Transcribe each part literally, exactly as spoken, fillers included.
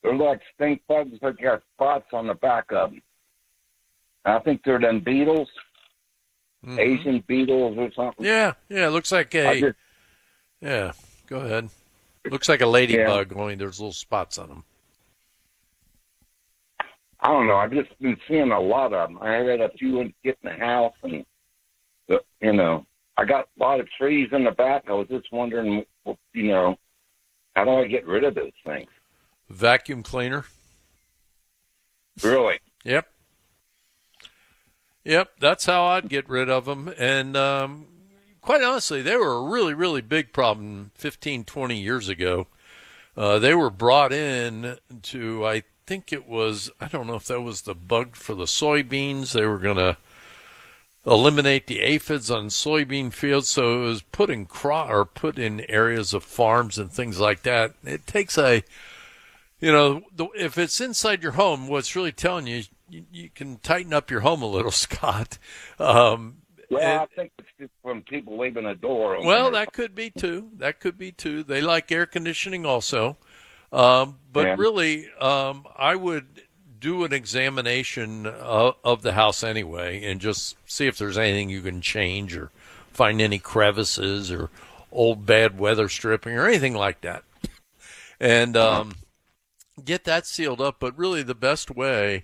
they're like stink bugs that got spots on the back of them. I think they're them beetles, mm-hmm. Asian beetles or something. Yeah, yeah, it looks like a, just, yeah, go ahead. Looks like a ladybug, yeah. Only there's little spots on them. I don't know. I've just been seeing a lot of them. I had a few get in the house, and, you know, I got a lot of trees in the back. I was just wondering, you know, how do I get rid of those things? Vacuum cleaner. Really? Yep. Yep, that's how I'd get rid of them. And um, quite honestly, they were a really, really big problem fifteen, twenty years ago. Uh, they were brought in to, I think it was, I don't know if that was the bug for the soybeans. They were going to eliminate the aphids on soybean fields, so it was put in cro- or put in areas of farms and things like that. It takes a, you know, the, if it's inside your home, what's really telling you, you, you can tighten up your home a little, Scott. Um, well, and, I think it's just from people leaving a door open. Well, that could be too. That could be too. They like air conditioning also. Um, but yeah. really, um, I would do an examination of, of the house anyway and just see if there's anything you can change or find any crevices or old bad weather stripping or anything like that. And um, get that sealed up. But really the best way,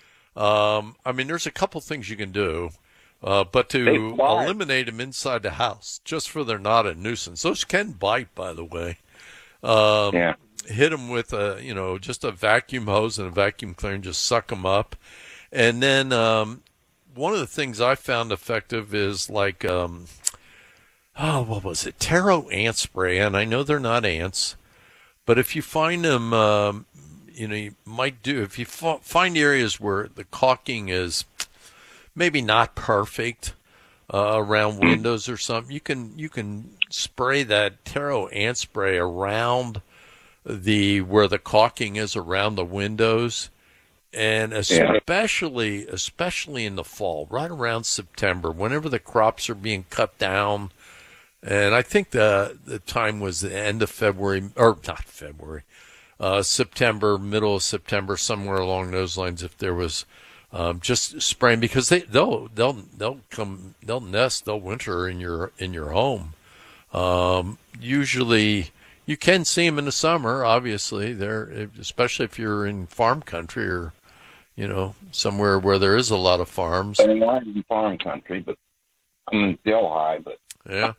um, I mean, there's a couple things you can do, uh, but to eliminate them inside the house just for they're not a nuisance. Those can bite, by the way. Um, yeah. Hit them with a, you know, just a vacuum hose and a vacuum cleaner and just suck them up. And then um, one of the things I found effective is like, um, oh, what was it? Taro ant spray. And I know they're not ants, but if you find them, um, you know, you might do, if you f- find areas where the caulking is maybe not perfect uh, around windows or something, you can, you can spray that Taro ant spray around the where the caulking is around the windows, and especially yeah. especially in the fall, right around September, whenever the crops are being cut down. And I think the the time was the end of February, or not February, uh, September, middle of September, somewhere along those lines. If there was um, just spraying, because they they'll they'll they'll come they'll nest they'll winter in your in your home. Um, usually. You can see them in the summer, obviously. They're, especially if you're in farm country or, you know, somewhere where there is a lot of farms. I'm not in farm country, but I'm in Delhi. But yeah,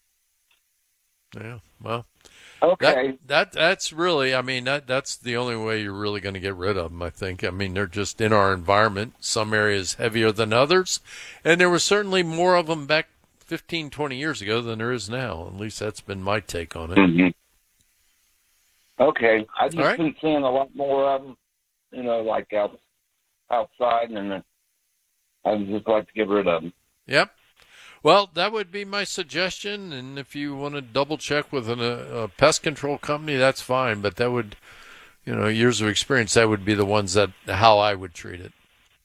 yeah. Well, okay. That, that that's really, I mean, that that's the only way you're really going to get rid of them. I think. I mean, they're just in our environment. Some areas heavier than others, and there was certainly more of them back fifteen, twenty years ago than there is now. At least that's been my take on it. Mm-hmm. Okay, I've just right. been seeing a lot more of them, you know, like out, outside, and I'd just like to get rid of them. Yep. Well, that would be my suggestion, and if you want to double-check with an, a, a pest control company, that's fine, but that would, you know, years of experience, that would be the ones that, how I would treat it.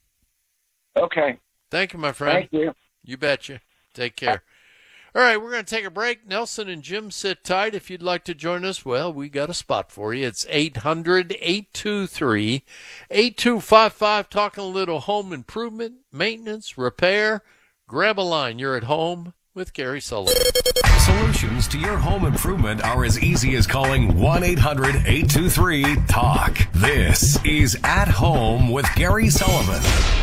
Okay. Thank you, my friend. Thank you. You betcha. Take care. All right, we're going to take a break. Nelson and Jim, sit tight. If you'd like to join us, well, we got a spot for you. It's eight hundred, eight two three, eight two five five, talking a little home improvement, maintenance, repair. Grab a line. You're at home with Gary Sullivan. Solutions to your home improvement are as easy as calling one eight hundred, eight two three, talk. This is At Home with Gary Sullivan.